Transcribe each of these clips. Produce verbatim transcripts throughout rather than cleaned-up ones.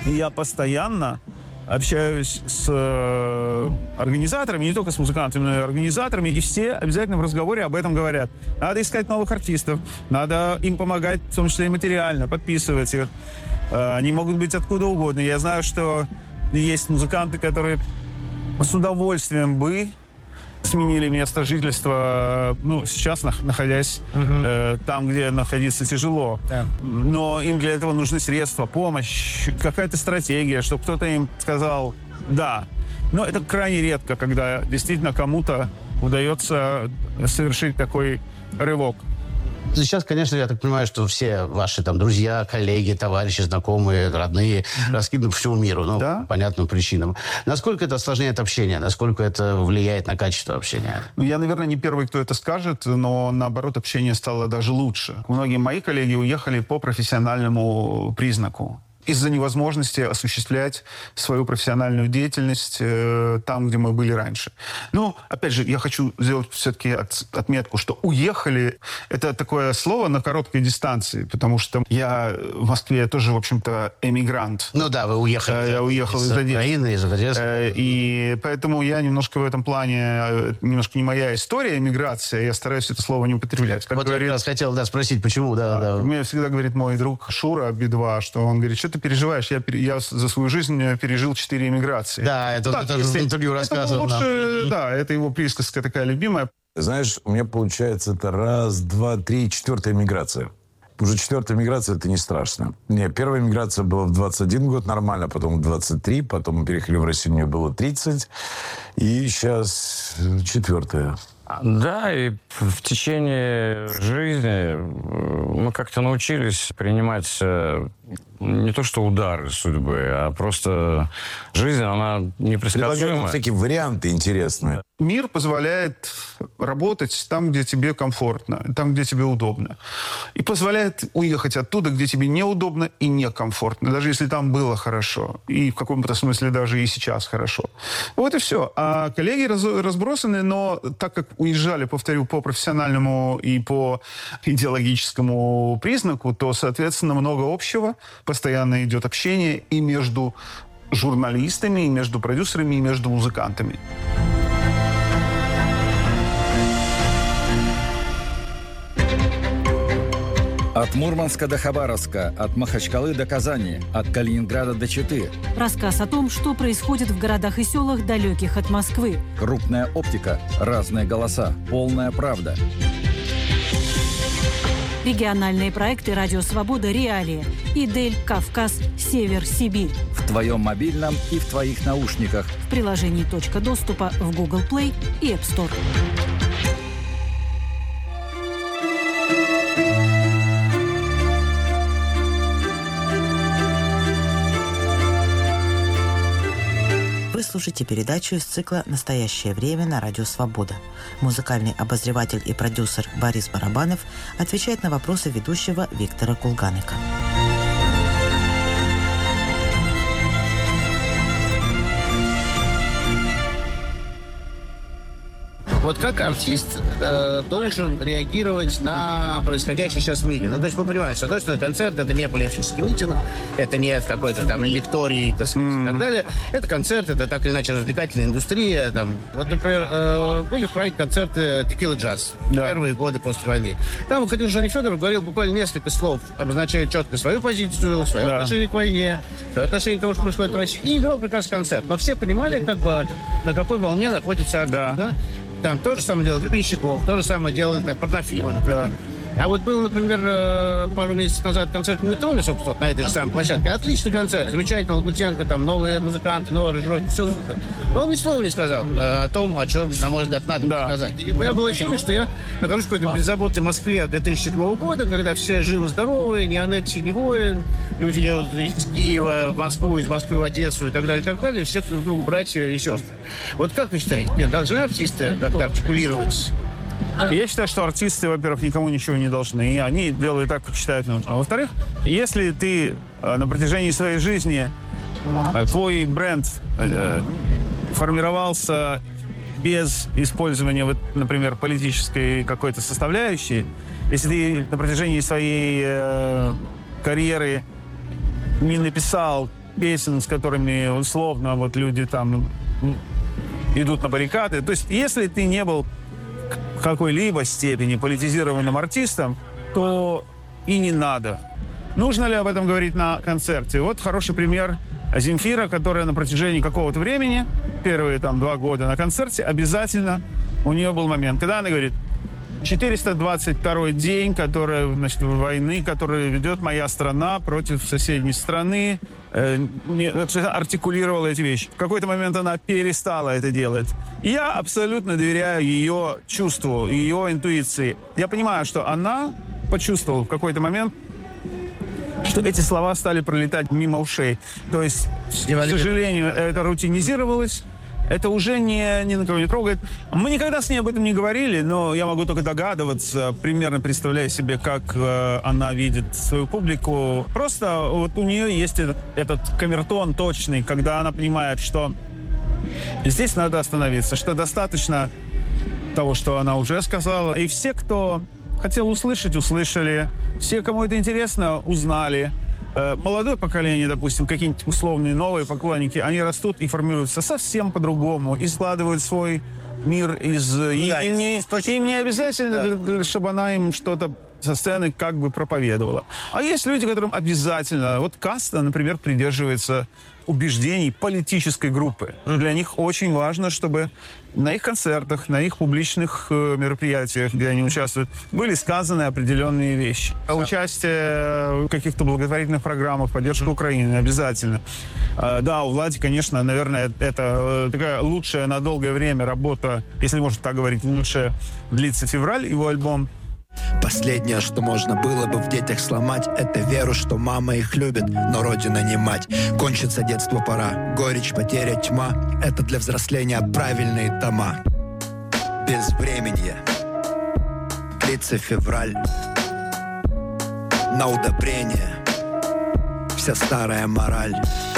И я постоянно общаюсь с э, организаторами, не только с музыкантами, но и организаторами, и все обязательно в разговоре об этом говорят. Надо искать новых артистов, надо им помогать, в том числе и материально, подписывать их. Э, они могут быть откуда угодно. Я знаю, что есть музыканты, которые с удовольствием бы сменили место жительства, ну, сейчас находясь uh-huh. э, там, где находиться тяжело. Yeah. Но им для этого нужны средства, помощь, какая-то стратегия, чтобы кто-то им сказал «да». Но это крайне редко, когда действительно кому-то удается совершить такой рывок. Сейчас, конечно, я так понимаю, что все ваши там друзья, коллеги, товарищи, знакомые, родные раскиданы по всему миру, ну, да? По понятным причинам. Насколько это осложняет общение? Насколько это влияет на качество общения? Ну, я, наверное, не первый, кто это скажет, но, наоборот, общение стало даже лучше. Многие мои коллеги уехали по профессиональному признаку. Из-за невозможности осуществлять свою профессиональную деятельность э, там, где мы были раньше. Ну, опять же, я хочу сделать все-таки от, отметку, что «уехали» — это такое слово на короткой дистанции, потому что я в Москве тоже, в общем-то, эмигрант. Ну да, вы уехали. Э, я уехал из Украины, из Одессы. Э, и поэтому я немножко в этом плане, немножко не моя история эмиграция, я стараюсь это слово не употреблять. Как вот говорит, я раз хотел да, спросить, почему, да, да. Мне всегда говорит мой друг Шура Би два, что он говорит, что ты переживаешь? Я, я за свою жизнь пережил четыре эмиграции. Да, это, так, это если, в интервью рассказывал. Лучше, да, это его присказка такая любимая. Знаешь, у меня получается это раз, два, три, четвертая эмиграция. Уже четвертая эмиграция, это не страшно. Не, первая эмиграция была в двадцать один год, нормально, потом в двадцать три, потом мы переехали в Россию, мне было тридцать, и сейчас четвертая. Да, и в течение жизни мы как-то научились принимать не то что удары судьбы, а просто жизнь, она непредсказуема. Предлагают всякие варианты интересные. Мир позволяет работать там, где тебе комфортно, там, где тебе удобно. И позволяет уехать оттуда, где тебе неудобно и некомфортно, даже если там было хорошо. И в каком-то смысле даже и сейчас хорошо. Вот и все. А коллеги раз, разбросаны, но так как уезжали, повторю, по профессиональному и по идеологическому признаку, то, соответственно, много общего. Постоянно идет общение и между журналистами, и между продюсерами, и между музыкантами. От Мурманска до Хабаровска, от Махачкалы до Казани, от Калининграда до Читы. Рассказ о том, что происходит в городах и селах, далеких от Москвы. Крупная оптика, разные голоса, полная правда. Региональные проекты «Радио Свобода», «Реалии», «Идель», «Кавказ», «Север», «Сибирь». В твоем мобильном и в твоих наушниках. В приложении «Точка доступа» в Google Play и App Store. Вы слушаете передачу из цикла «Настоящее время» на Радио Свобода. Музыкальный обозреватель и продюсер Борис Барабанов отвечает на вопросы ведущего Виктора Кулганика. Вот как артист э, должен реагировать на происходящее сейчас в мире? Ну, то есть вы понимаете, что, то, что концерт — это не политический митинг, это не какой-то там лекторий, так сказать, mm. и так далее. Это концерт, это так или иначе развлекательная индустрия. Там. Вот, например, э, были в проекте концерты «Текила Джаз» да. первые годы после войны. Там выходил Женя Федоров, говорил буквально несколько слов, обозначая четко свою позицию, свое да. отношение к войне, свое отношение к тому, что происходит в России. И играл прекрасный концерт. Но все понимали, как бы, на какой волне находится да. да? Там то же самое делает Гребенщиков, то же самое делает Портнофилов, например. А вот был, например, пару месяцев назад концерт в Метроне, собственно, на этой же самой площадке. Отличный концерт, замечательно, Лагутенко, там новые музыканты, новые аранжировки, все. Но он ни слова не сказал о том, о чем, на мой взгляд, надо да. сказать. И я был ощущение, что я нахожусь в какой-то беззаботной Москве две тысячи седьмого года, когда все живы-здоровы, ни аннексии, ни воин, люди едут из Киева в Москву, из Москвы в Одессу и так далее, и так далее, все друг другу братья и сестры. Вот как вы считаете, нет, должны артисты как-то артикулировать? Я считаю, что артисты, во-первых, никому ничего не должны. И они делают так, как считают нужным. А во-вторых, если ты на протяжении своей жизни, твой бренд э, формировался без использования, вот, например, политической какой-то составляющей, если ты на протяжении своей э, карьеры не написал песен, с которыми условно вот люди там идут на баррикады. То есть если ты не был в какой-либо степени политизированным артистом, то и не надо. Нужно ли об этом говорить на концерте? Вот хороший пример Земфира, которая на протяжении какого-то времени, первые там два года на концерте, обязательно у нее был момент, когда она говорит: четыреста двадцать второй день, который, значит, войны, которую ведет моя страна против соседней страны, э, не, артикулировала эти вещи. В какой-то момент она перестала это делать. Я абсолютно доверяю ее чувству, ее интуиции. Я понимаю, что она почувствовала в какой-то момент, что эти слова стали пролетать мимо ушей. То есть, к сожалению, это рутинизировалось. Это уже не, ни на кого не трогает. Мы никогда с ней об этом не говорили, но я могу только догадываться, примерно представляя себе, как э, она видит свою публику. Просто вот у нее есть этот, этот камертон точный, когда она понимает, что здесь надо остановиться, что достаточно того, что она уже сказала. И все, кто хотел услышать, услышали. Все, кому это интересно, узнали. Молодое поколение, допустим, какие-нибудь условные новые поклонники, они растут и формируются совсем по-другому, и складывают свой мир из... Да, и, и не, им не обязательно, да, чтобы она им что-то со сцены как бы проповедовала. А есть люди, которым обязательно... Вот Каста, например, придерживается убеждений политической группы. Для них очень важно, чтобы на их концертах, на их публичных э, мероприятиях, где они участвуют, были сказаны определенные вещи. А участие в каких-то благотворительных программах, поддержка Украины обязательно. Э, да, у Влади, конечно, наверное, это такая лучшая на долгое время работа, если можно так говорить, лучшая длится февраль, его альбом. Последнее, что можно было бы в детях сломать, это веру, что мама их любит, но родина не мать. Кончится детство, пора. Горечь, потеря, тьма — это для взросления правильные тома. Безвременье. Длится февраль. На удобрение. Вся старая мораль.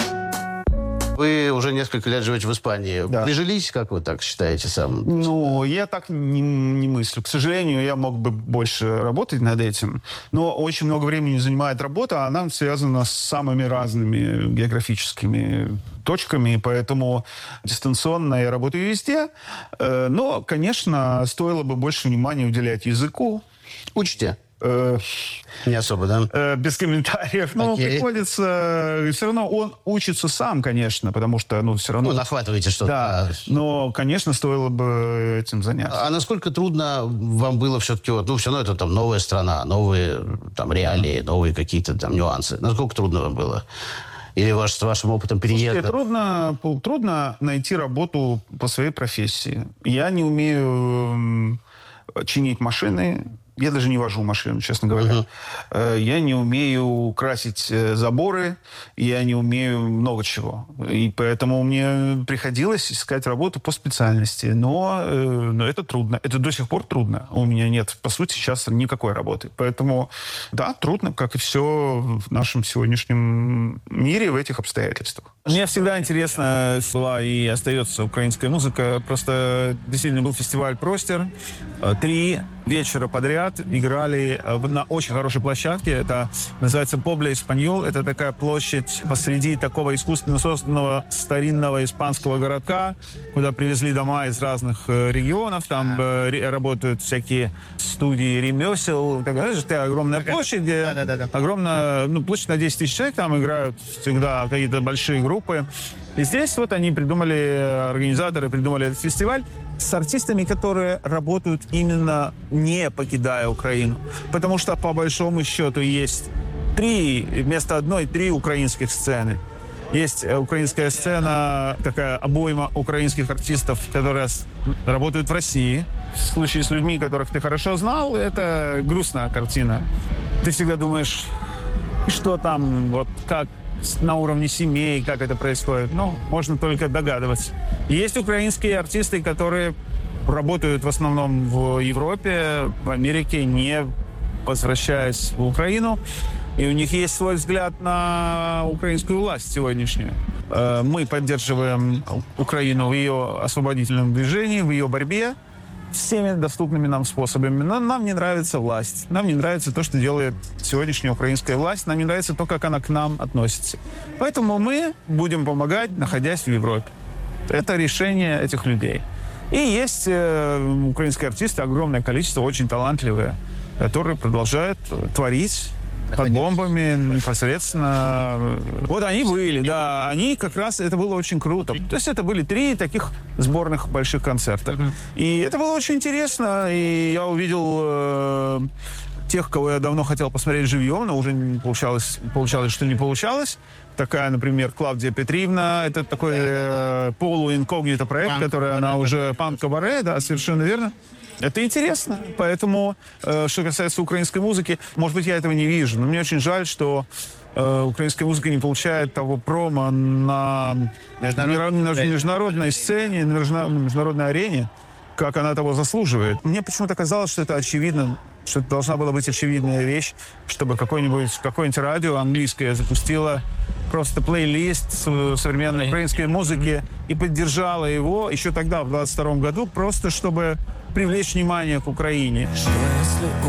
Вы уже несколько лет живете в Испании. Да. Прижились, как вы так считаете сам? Ну, я так не, не мыслю. К сожалению, я мог бы больше работать над этим. Но очень много времени занимает работа, а она связана с самыми разными географическими точками, поэтому дистанционно я работаю везде. Но, конечно, стоило бы больше внимания уделять языку. Учите? Э, Не особо, да? э, без комментариев. Но Окей. приходится... Все равно он учится сам, конечно, потому что, ну, все равно... Ну, нахватываете что-то. Да, но, конечно, стоило бы этим заняться. А насколько трудно вам было все-таки, вот, ну, все равно это там новая страна, новые там реалии, новые какие-то там нюансы. Насколько трудно вам было? Или ваш, с вашим опытом переезда? Слушайте, трудно, трудно найти работу по своей профессии. Я не умею м, чинить машины. Я даже не вожу машину, честно говоря. Uh-huh. Я не умею красить заборы, я не умею много чего. И поэтому мне приходилось искать работу по специальности. Но, но это трудно. Это до сих пор трудно. У меня нет, по сути, сейчас никакой работы. Поэтому, да, трудно, как и все в нашем сегодняшнем мире в этих обстоятельствах. Мне всегда интересна была и остается украинская музыка. Просто действительно был фестиваль «Простер». Три вечера подряд играли на очень хорошей площадке. Это называется Побля Испаньол. Это такая площадь посреди такого искусственно созданного старинного испанского городка, куда привезли дома из разных регионов. Там э, работают всякие студии ремесел. Такая, знаешь, такая огромная площадь, где да, да, да. огромная, ну, площадь на десять тысяч человек. Там играют всегда какие-то большие группы. И здесь вот они придумали, организаторы придумали этот фестиваль с артистами, которые работают именно не покидая Украину. Потому что, по большому счету, есть три, вместо одной, три украинских сцены. Есть украинская сцена, такая обойма украинских артистов, которые работают в России. В случае с людьми, которых ты хорошо знал, это грустная картина. Ты всегда думаешь, что там, вот как на уровне семей, как это происходит. Ну, можно только догадываться. Есть украинские артисты, которые работают в основном в Европе, в Америке, не возвращаясь в Украину. И у них есть свой взгляд на украинскую власть сегодняшнюю. Мы поддерживаем Украину в ее освободительном движении, в ее борьбе. всеми доступными нам способами. Но нам не нравится власть. Нам не нравится то, что делает сегодняшняя украинская власть. Нам не нравится то, как она к нам относится. Поэтому мы будем помогать, находясь в Европе. Это решение этих людей. И есть э, украинские артисты, огромное количество, очень талантливые, которые продолжают творить под бомбами непосредственно. Вот они были, да, они как раз, это было очень круто. То есть это были три таких сборных больших концерта. И это было очень интересно, и я увидел э, тех, кого я давно хотел посмотреть живьем, но уже не получалось, получалось, что не получалось. Такая, например, Клавдия Петриевна, это такой э, полуинкогнито проект, который она уже, панк-кабаре, да, совершенно верно. Это интересно, поэтому, э, что касается украинской музыки, может быть, я этого не вижу, но мне очень жаль, что э, украинская музыка не получает того промо на, на, на международной сцене, на международной арене, как она того заслуживает. Мне почему-то казалось, что это очевидно, что это должна была быть очевидная вещь, чтобы какое-нибудь, какое-нибудь радио английское запустило просто плейлист современной украинской музыки и поддержало его еще тогда, в двадцать втором году, просто чтобы привлечь внимание к Украине. Что если